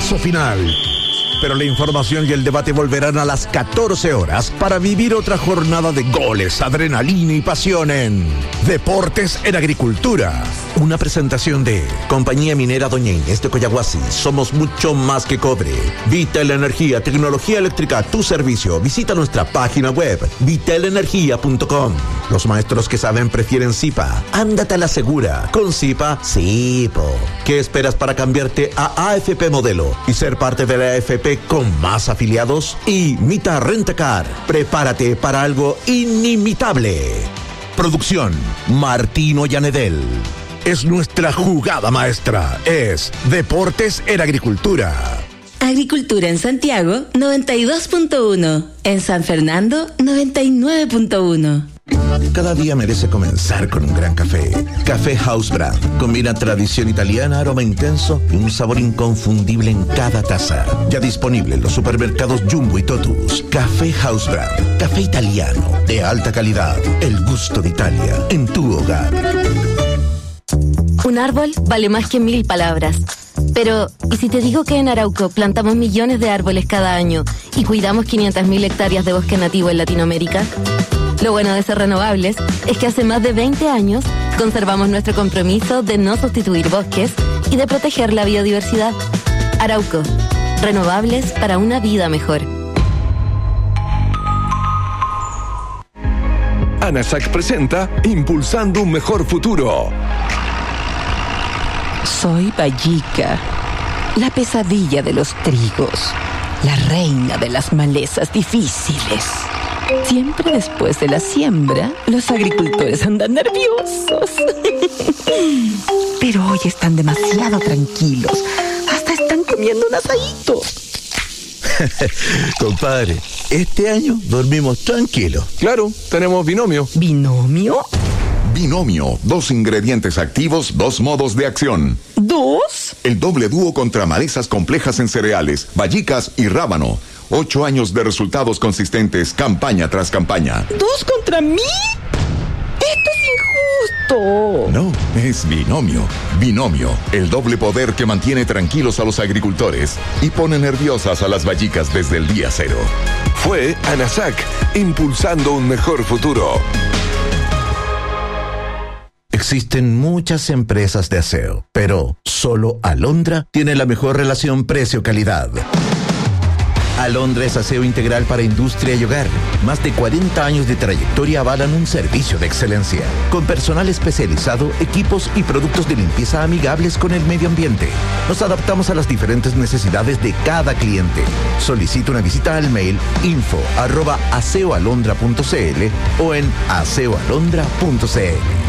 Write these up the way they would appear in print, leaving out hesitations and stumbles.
paso final. Pero la información y el debate volverán a las 14 horas para vivir otra jornada de goles, adrenalina y pasión en Deportes en Agricultura. Una presentación de Compañía Minera Doña Inés de Coyahuasi. Somos mucho más que cobre. Vital Energía, tecnología eléctrica a tu servicio. Visita nuestra página web, vitalenergia.com. Los maestros que saben prefieren Zipa. Ándate a la segura. Con Zipa, sí, po. ¿Qué esperas para cambiarte a AFP Modelo y ser parte de la AFP con más afiliados? Y Mita Rentacar, prepárate para algo inimitable. Producción, Martino Llanedel. Es nuestra jugada maestra. Es Deportes en Agricultura. Agricultura en Santiago, 92.1. En San Fernando, 99.1. Cada día merece comenzar con un gran café. Café House Brand. Combina tradición italiana, aroma intenso y un sabor inconfundible en cada taza. Ya disponible en los supermercados Jumbo y Totus. Café House Brand. Café italiano de alta calidad. El gusto de Italia en tu hogar. Un árbol vale más que 1000 palabras. Pero, ¿y si te digo que en Arauco plantamos millones de árboles cada año y cuidamos 500.000 hectáreas de bosque nativo en Latinoamérica? Lo bueno de ser renovables es que hace más de 20 años conservamos nuestro compromiso de no sustituir bosques y de proteger la biodiversidad. Arauco, renovables para una vida mejor. ANASAC presenta Impulsando un Mejor Futuro. Soy Vallica, la pesadilla de los trigos, la reina de las malezas difíciles. Siempre después de la siembra, los agricultores andan nerviosos. Pero hoy están demasiado tranquilos. Hasta están comiendo un asadito. Compadre, este año dormimos tranquilos. Claro, tenemos binomio. ¿Binomio? Binomio, 2 ingredientes activos, 2 modos de acción. ¿2? El doble dúo contra malezas complejas en cereales, vallicas y rábano. 8 años de resultados consistentes, campaña tras campaña. ¿2 contra mí? ¡Esto es injusto! No, es binomio. Binomio, el doble poder que mantiene tranquilos a los agricultores y pone nerviosas a las vallicas desde el día 0. Fue ANASAC, impulsando un mejor futuro. Existen muchas empresas de aseo, pero solo Alondra tiene la mejor relación precio-calidad. Alondra es aseo integral para industria y hogar. Más de 40 años de trayectoria avalan un servicio de excelencia. Con personal especializado, equipos y productos de limpieza amigables con el medio ambiente. Nos adaptamos a las diferentes necesidades de cada cliente. Solicita una visita al mail info@aseoalondra.cl o en aseoalondra.cl.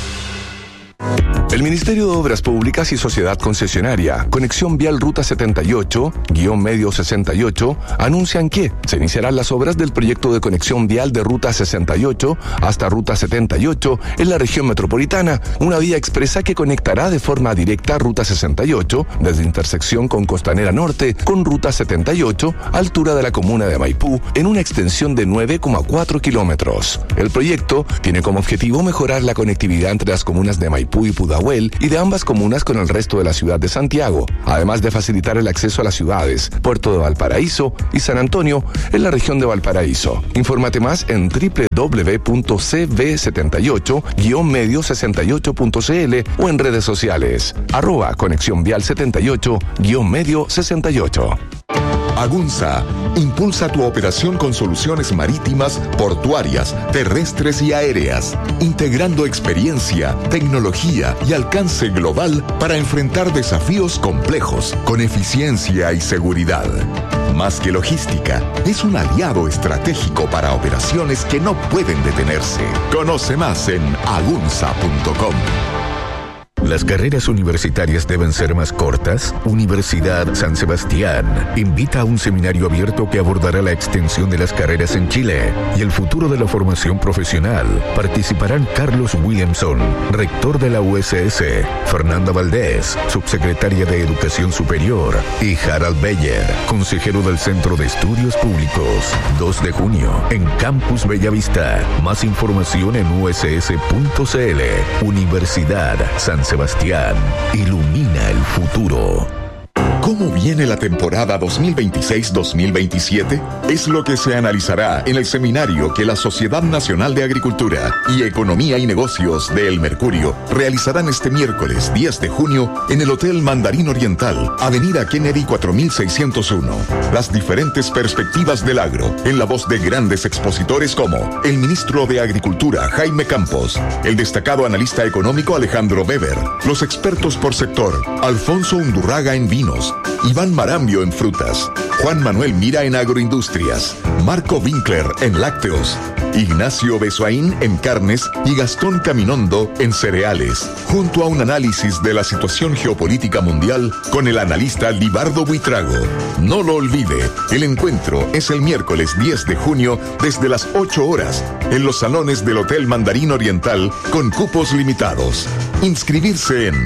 El Ministerio de Obras Públicas y Sociedad Concesionaria, Conexión Vial Ruta 78-Medio 68, anuncian que se iniciarán las obras del proyecto de conexión vial de Ruta 68 hasta Ruta 78 en la región metropolitana, una vía expresa que conectará de forma directa Ruta 68 desde intersección con Costanera Norte con Ruta 78, altura de la comuna de Maipú, en una extensión de 9,4 kilómetros. El proyecto tiene como objetivo mejorar la conectividad entre las comunas de Maipú y Pudahuel y de ambas comunas con el resto de la ciudad de Santiago, además de facilitar el acceso a las ciudades Puerto de Valparaíso y San Antonio en la región de Valparaíso. Infórmate más en www.cv78-medio68.cl o en redes sociales @Conexión Vial 78-Medio 68. Agunza, impulsa tu operación con soluciones marítimas, portuarias, terrestres y aéreas, integrando experiencia, tecnología y alcance global para enfrentar desafíos complejos con eficiencia y seguridad. Más que logística, es un aliado estratégico para operaciones que no pueden detenerse. Conoce más en agunza.com. ¿Las carreras universitarias deben ser más cortas? Universidad San Sebastián invita a un seminario abierto que abordará la extensión de las carreras en Chile y el futuro de la formación profesional. Participarán Carlos Williamson, rector de la USS, Fernanda Valdés, subsecretaria de Educación Superior, y Harald Beyer, consejero del Centro de Estudios Públicos. 2 de junio, en Campus Bellavista. Más información en uss.cl. Universidad San Sebastián, ilumina el futuro. ¿Cómo viene la temporada 2026-2027? Es lo que se analizará en el seminario que la Sociedad Nacional de Agricultura y Economía y Negocios de El Mercurio realizarán este miércoles 10 de junio en el Hotel Mandarín Oriental, Avenida Kennedy 4601. Las diferentes perspectivas del agro, en la voz de grandes expositores como el ministro de Agricultura Jaime Campos, el destacado analista económico Alejandro Weber, los expertos por sector Alfonso Undurraga en vinos, Iván Marambio en frutas, Juan Manuel Mira en agroindustrias, Marco Winkler en lácteos, Ignacio Besoaín en carnes y Gastón Caminondo en cereales, junto a un análisis de la situación geopolítica mundial con el analista Libardo Buitrago. No lo olvide, el encuentro es el miércoles 10 de junio desde las 8 horas en los salones del Hotel Mandarín Oriental con cupos limitados. Inscribirse en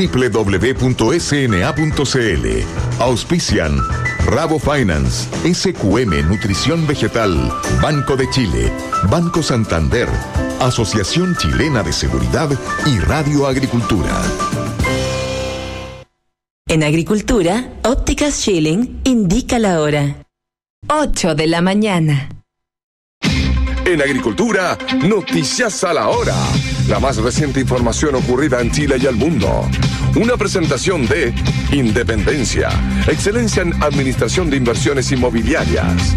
www.sna.cl. Auspician Rabo Finance, SQM Nutrición Vegetal, Banco de Chile, Banco Santander, Asociación Chilena de Seguridad y Radio Agricultura. En Agricultura, Ópticas Schilling indica la hora. 8 de la mañana. En Agricultura, noticias a la hora. La más reciente información ocurrida en Chile y el mundo. Una presentación de Independencia, excelencia en administración de inversiones inmobiliarias.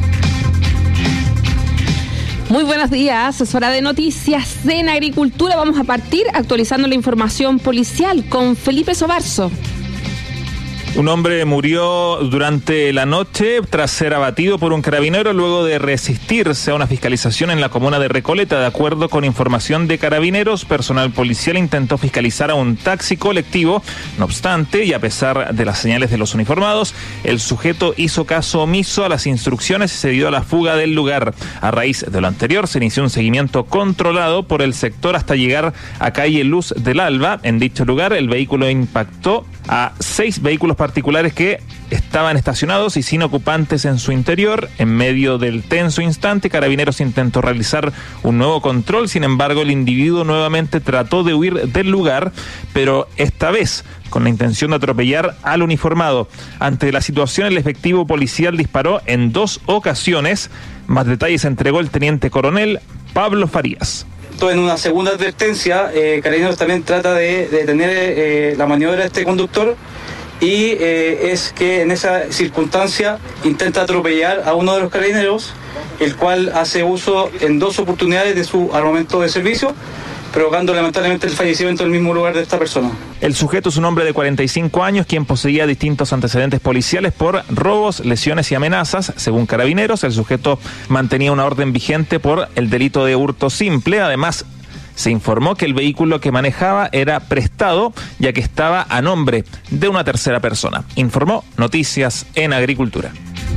Muy buenos días, es hora de noticias en Agricultura. Vamos a partir actualizando la información policial con Felipe Sobarzo. Un hombre murió durante la noche tras ser abatido por un carabinero luego de resistirse a una fiscalización en la comuna de Recoleta. De acuerdo con información de Carabineros, personal policial intentó fiscalizar a un taxi colectivo. No obstante, y a pesar de las señales de los uniformados, el sujeto hizo caso omiso a las instrucciones y se dio a la fuga del lugar. A raíz de lo anterior, se inició un seguimiento controlado por el sector hasta llegar a calle Luz del Alba. En dicho lugar, el vehículo impactó a 6 vehículos particulares que estaban estacionados y sin ocupantes en su interior. En medio del tenso instante, Carabineros intentó realizar un nuevo control. Sin embargo, el individuo nuevamente trató de huir del lugar, pero esta vez con la intención de atropellar al uniformado. Ante la situación, el efectivo policial disparó en 2 ocasiones. Más detalles entregó el teniente coronel Pablo Farías. En una segunda advertencia, Carabineros también trata de detener la maniobra de este conductor y es que en esa circunstancia intenta atropellar a uno de los carabineros, el cual hace uso en 2 oportunidades de su armamento de servicio, provocando lamentablemente el fallecimiento en el mismo lugar de esta persona. El sujeto es un hombre de 45 años quien poseía distintos antecedentes policiales por robos, lesiones y amenazas. Según Carabineros, el sujeto mantenía una orden vigente por el delito de hurto simple. Además, se informó que el vehículo que manejaba era prestado, ya que estaba a nombre de una tercera persona. Informó Noticias en Agricultura.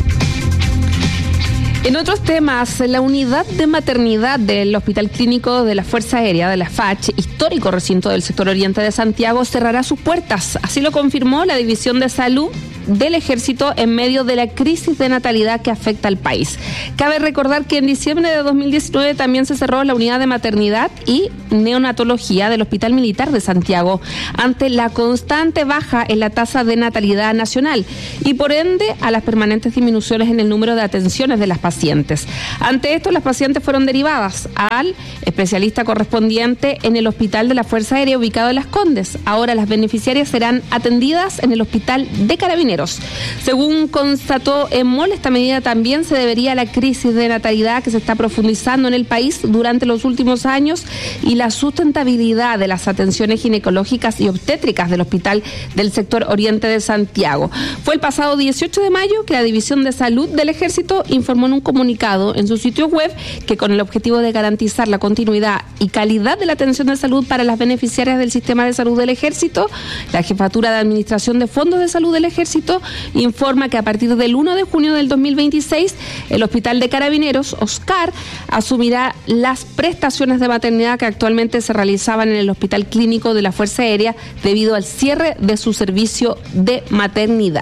En otros temas, la unidad de maternidad del Hospital Clínico de la Fuerza Aérea de la FACH, histórico recinto del sector oriente de Santiago, cerrará sus puertas. Así lo confirmó la División de Salud del Ejército en medio de la crisis de natalidad que afecta al país. Cabe recordar que en diciembre de 2019 también se cerró la unidad de maternidad y neonatología del Hospital Militar de Santiago ante la constante baja en la tasa de natalidad nacional y por ende a las permanentes disminuciones en el número de atenciones de las pacientes. Ante esto, las pacientes fueron derivadas al especialista correspondiente en el Hospital de la Fuerza Aérea ubicado en Las Condes. Ahora las beneficiarias serán atendidas en el Hospital de Carabineros. Según constató EMOL, esta medida también se debería a la crisis de natalidad que se está profundizando en el país durante los últimos años y la sustentabilidad de las atenciones ginecológicas y obstétricas del Hospital del sector oriente de Santiago. Fue el pasado 18 de mayo que la División de Salud del Ejército informó en un comunicado en su sitio web que con el objetivo de garantizar la continuidad y calidad de la atención de salud para las beneficiarias del sistema de salud del Ejército, la Jefatura de Administración de Fondos de Salud del Ejército informa que a partir del 1 de junio del 2026 el Hospital de Carabineros, OSCAR, asumirá las prestaciones de maternidad que actualmente se realizaban en el Hospital Clínico de la Fuerza Aérea debido al cierre de su servicio de maternidad.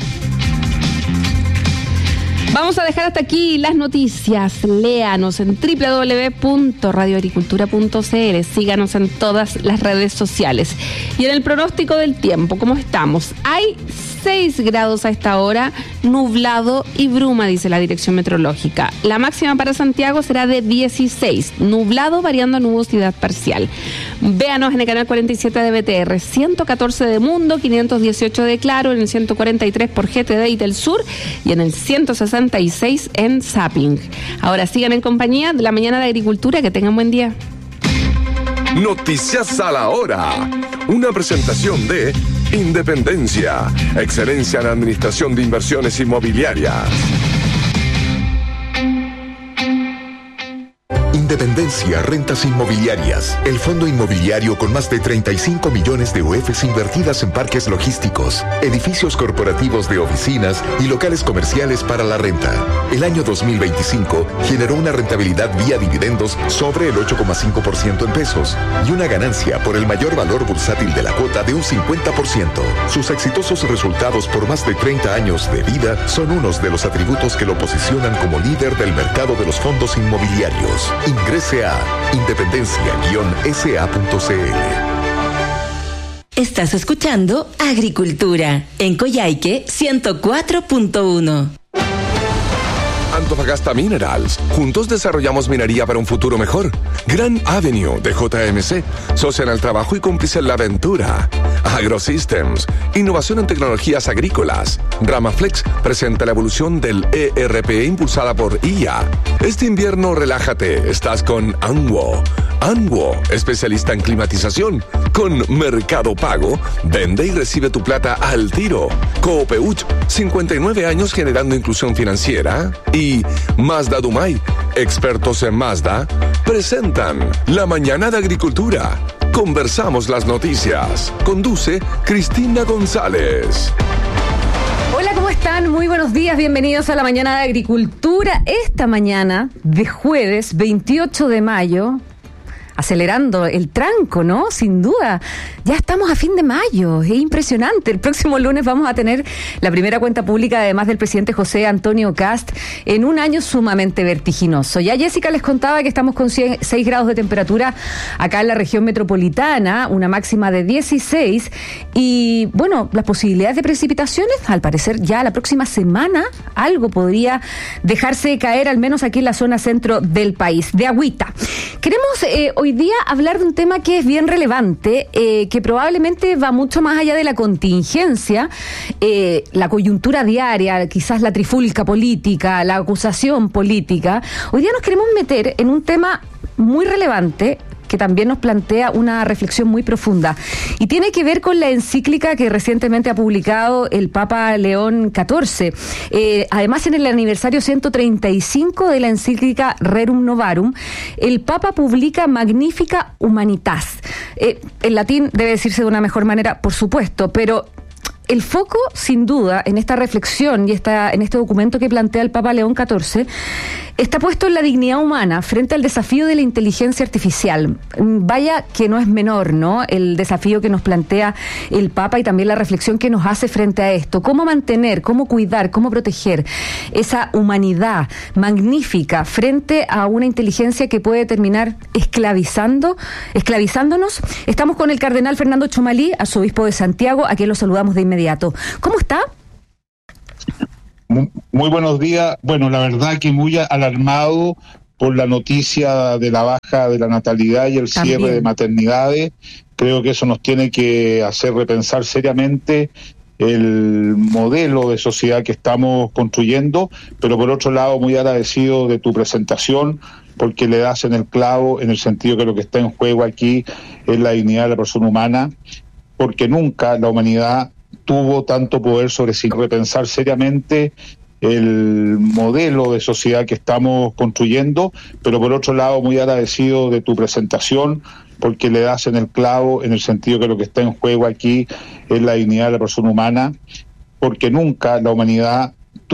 Vamos a dejar hasta aquí las noticias. Léanos en www.radioagricultura.cl. Síganos en todas las redes sociales. Y en el pronóstico del tiempo, ¿cómo estamos? Hay 16 grados a esta hora, nublado y bruma, dice la dirección meteorológica. La máxima para Santiago será de 16, nublado variando a nubosidad parcial. Véanos en el canal 47 de BTR, 114 de Mundo, 518 de Claro, en el 143 por GTD y del Sur y en el 166 en Zapping. Ahora sigan en compañía de la mañana de Agricultura, que tengan buen día. Noticias a la hora. Una presentación de Independencia, excelencia en administración de inversiones inmobiliarias. Independencia Rentas Inmobiliarias, el fondo inmobiliario con más de 35 millones de UFs invertidas en parques logísticos, edificios corporativos de oficinas y locales comerciales para la renta. El año 2025 generó una rentabilidad vía dividendos sobre el 8,5% en pesos y una ganancia por el mayor valor bursátil de la cuota de un 50%. Sus exitosos resultados por más de 30 años de vida son unos de los atributos que lo posicionan como líder del mercado de los fondos inmobiliarios. Ingrese a independencia-sa.cl. Estás escuchando Agricultura en Coyhaique 104.1. Antofagasta Minerals. Juntos desarrollamos minería para un futuro mejor. Gran Avenue de JMC. Socia en el trabajo y cómplice en la aventura. AgroSystems. Innovación en tecnologías agrícolas. Ramaflex presenta la evolución del ERP impulsada por IA. Este invierno relájate. Estás con Anwo. Anwo, especialista en climatización. Con Mercado Pago, vende y recibe tu plata al tiro. Coopeuch, 59 años generando inclusión financiera. Y Mazda Dumay, expertos en Mazda, presentan La Mañana de Agricultura. Conversamos las noticias. Conduce Cristina González. Hola, ¿cómo están? Muy buenos días, bienvenidos a La Mañana de Agricultura. Esta mañana de jueves 28 de mayo... acelerando el tranco, ¿no? Sin duda. Ya estamos a fin de mayo. Es impresionante. El próximo lunes vamos a tener la primera cuenta pública, además del presidente José Antonio Kast, en un año sumamente vertiginoso. Ya Jessica les contaba que estamos con 6 grados de temperatura acá en la región metropolitana, una máxima de 16. Y, bueno, las posibilidades de precipitaciones, al parecer ya la próxima semana algo podría dejarse caer, al menos aquí en la zona centro del país, de agüita. Queremos hoy día hablar de un tema que es bien relevante, que probablemente va mucho más allá de la contingencia, la coyuntura diaria, quizás la trifulca política, la acusación política. Hoy día nos queremos meter en un tema muy relevante que también nos plantea una reflexión muy profunda y tiene que ver con la encíclica que recientemente ha publicado el Papa León XIV. Además, en el aniversario 135 de la encíclica Rerum Novarum, el Papa publica Magnificat Humanitas. En latín debe decirse de una mejor manera, por supuesto, pero el foco, sin duda, en esta reflexión y en este documento que plantea el Papa León XIV, está puesto en la dignidad humana frente al desafío de la inteligencia artificial. Vaya que no es menor, ¿no? El desafío que nos plantea el Papa y también la reflexión que nos hace frente a esto. Cómo mantener, cómo cuidar, cómo proteger esa humanidad magnífica frente a una inteligencia que puede terminar esclavizándonos. Estamos con el cardenal Fernando Chomalí, arzobispo de Santiago, a quien lo saludamos de inmediato. ¿Cómo está? Muy buenos días. Bueno, la verdad que muy alarmado por la noticia de la baja de la natalidad y el cierre de maternidades. Creo que eso nos tiene que hacer repensar seriamente el modelo de sociedad que estamos construyendo, pero por otro lado muy agradecido de tu presentación, porque le das en el clavo, en el sentido que lo que está en juego aquí es la dignidad de la persona humana, porque nunca la humanidad tuvo tanto poder sobre sí. Repensar seriamente el modelo de sociedad que estamos construyendo, pero por otro lado muy agradecido de tu presentación, porque le das en el clavo, en el sentido que lo que está en juego aquí es la dignidad de la persona humana, porque nunca la humanidad